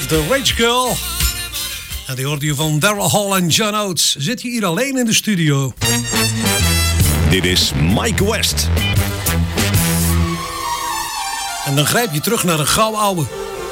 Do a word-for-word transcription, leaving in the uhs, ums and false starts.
de Rage Girl. En die hoort je van Daryl Hall en John Oates. Zit je hier alleen in de studio? Dit is Mike West. En dan grijp je terug naar een gouden ouwe.